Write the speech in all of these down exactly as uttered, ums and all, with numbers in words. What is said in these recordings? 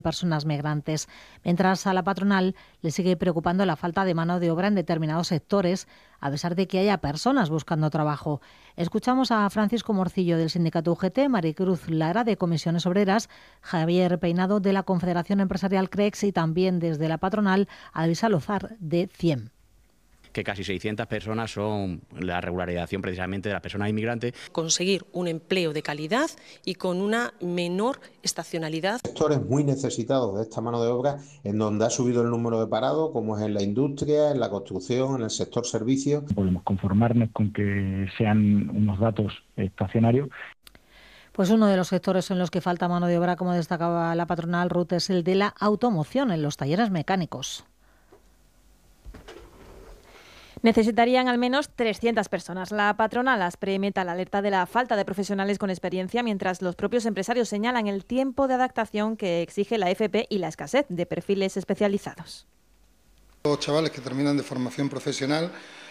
personas migrantes, mientras a la patronal le sigue preocupando la falta de mano de obra en determinados sectores, a pesar de que haya personas buscando trabajo. Escuchamos a Francisco Morcillo del sindicato U G T, Maricruz Lara de Comisiones Obreras, Javier Peinado de la Confederación Empresarial CREEX y también desde la patronal David Salazar de CIEM. Que casi seiscientas personas son la regularización precisamente de las personas inmigrantes. Conseguir un empleo de calidad y con una menor estacionalidad. Sectores muy necesitados de esta mano de obra, en donde ha subido el número de parados, como es en la industria, en la construcción, en el sector servicios. Podemos conformarnos con que sean unos datos estacionarios. Pues uno de los sectores en los que falta mano de obra, como destacaba la patronal Ruth, es el de la automoción en los talleres mecánicos. Necesitarían al menos trescientas personas. La patronal Aspre Metal alerta de la falta de profesionales con experiencia, mientras los propios empresarios señalan el tiempo de adaptación que exige la F P y la escasez de perfiles especializados. Los chavales que terminan de formación profesional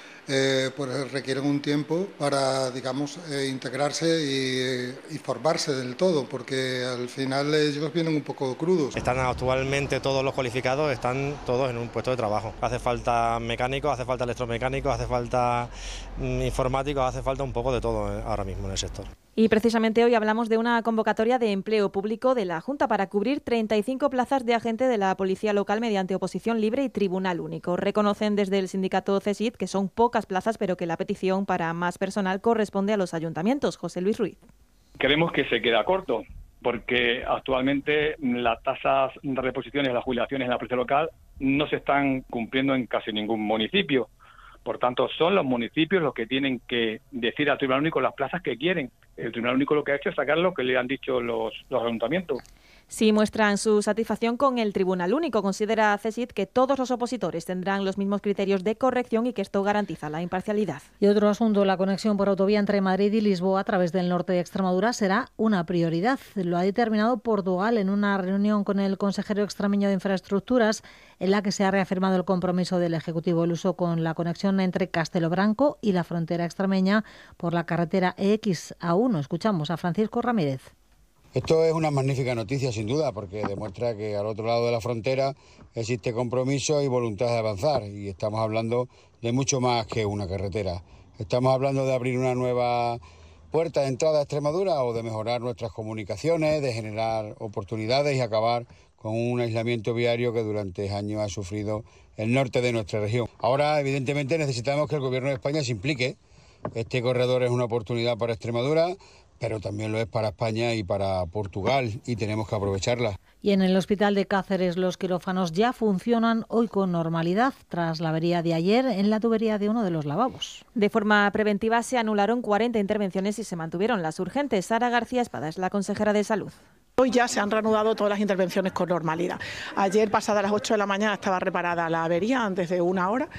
eh, pues requieren un tiempo para, digamos, eh, integrarse y, y formarse del todo, porque al final ellos vienen un poco crudos. Están actualmente todos los cualificados, están todos en un puesto de trabajo. Hace falta mecánicos, hace falta electromecánicos, hace falta mm, informáticos, hace falta un poco de todo eh, ahora mismo en el sector. Y precisamente hoy hablamos de una convocatoria de empleo público de la Junta para cubrir treinta y cinco plazas de agente de la Policía Local mediante oposición libre y tribunal único. Reconocen desde el sindicato CESID que son pocas plazas, pero que la petición para más personal corresponde a los ayuntamientos. José Luis Ruiz. Creemos que se queda corto, porque actualmente las tasas de reposiciones de las jubilaciones en la Policía Local no se están cumpliendo en casi ningún municipio. Por tanto, son los municipios los que tienen que decir al Tribunal Único las plazas que quieren. El Tribunal Único lo que ha hecho es sacar lo que le han dicho los, los ayuntamientos. Sí muestran su satisfacción con el Tribunal Único. Considera CESID que todos los opositores tendrán los mismos criterios de corrección y que esto garantiza la imparcialidad. Y otro asunto, la conexión por autovía entre Madrid y Lisboa a través del norte de Extremadura será una prioridad. Lo ha determinado Portugal en una reunión con el consejero extremeño de Infraestructuras, en la que se ha reafirmado el compromiso del Ejecutivo el uso con la conexión entre Castelo Branco y la frontera extremeña por la carretera E X A uno. Escuchamos a Francisco Ramírez. Esto es una magnífica noticia, sin duda, porque demuestra que al otro lado de la frontera existe compromiso y voluntad de avanzar. Y estamos hablando de mucho más que una carretera. Estamos hablando de abrir una nueva puerta de entrada a Extremadura o de mejorar nuestras comunicaciones, de generar oportunidades y acabar con un aislamiento viario que durante años ha sufrido el norte de nuestra región. Ahora, evidentemente, necesitamos que el Gobierno de España se implique. Este corredor es una oportunidad para Extremadura, pero también lo es para España y para Portugal, y tenemos que aprovecharla. Y en el hospital de Cáceres los quirófanos ya funcionan hoy con normalidad tras la avería de ayer en la tubería de uno de los lavabos. De forma preventiva se anularon cuarenta intervenciones y se mantuvieron las urgentes. Sara García Espada es la consejera de Salud. Hoy ya se han reanudado todas las intervenciones con normalidad. Ayer, pasadas las ocho de la mañana, estaba reparada la avería antes de una hora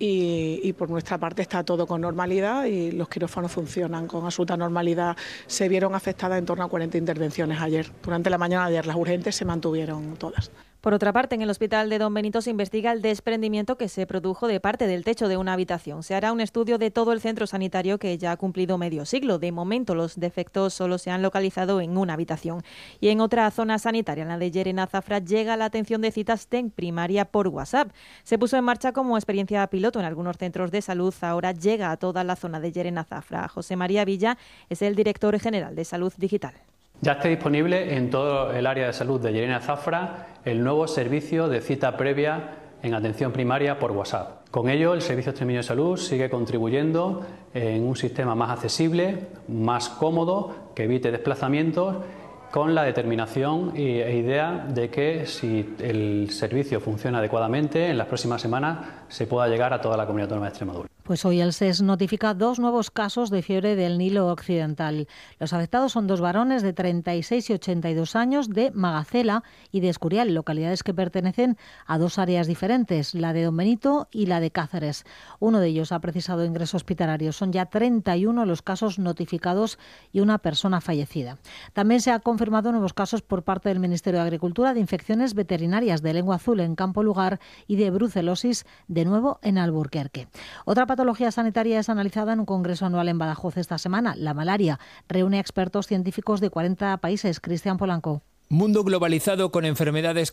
y, y por nuestra parte está todo con normalidad y los quirófanos funcionan con absoluta normalidad. Se vieron afectadas en torno a cuarenta intervenciones ayer. Durante la mañana de ayer las urgentes se mantuvieron todas. Por otra parte, en el hospital de Don Benito se investiga el desprendimiento que se produjo de parte del techo de una habitación. Se hará un estudio de todo el centro sanitario que ya ha cumplido medio siglo. De momento, los defectos solo se han localizado en una habitación. Y en otra zona sanitaria, en la de Llerena Zafra, llega la atención de citas TEN primaria por WhatsApp. Se puso en marcha como experiencia piloto en algunos centros de salud. Ahora llega a toda la zona de Llerena Zafra. José María Villa es el director general de Salud Digital. Ya está disponible en todo el área de salud de Llerena Zafra el nuevo servicio de cita previa en atención primaria por WhatsApp. Con ello, el Servicio Extremeño de Salud sigue contribuyendo en un sistema más accesible, más cómodo, que evite desplazamientos, con la determinación e idea de que si el servicio funciona adecuadamente, en las próximas semanas se pueda llegar a toda la comunidad autónoma de Extremadura. Pues hoy el S E S notifica dos nuevos casos de fiebre del Nilo Occidental. Los afectados son dos varones de treinta y seis y ochenta y dos años de Magacela y de Escurial, localidades que pertenecen a dos áreas diferentes, la de Don Benito y la de Cáceres. Uno de ellos ha precisado ingreso hospitalario. Son ya treinta y uno los casos notificados y una persona fallecida. También se han confirmado nuevos casos por parte del Ministerio de Agricultura de infecciones veterinarias de lengua azul en Campo Lugar y de brucelosis de nuevo en Alburquerque. Otra patología sanitaria es analizada en un congreso anual en Badajoz esta semana, la malaria. Reúne a expertos científicos de cuarenta países. Cristian Polanco. Mundo globalizado con enfermedades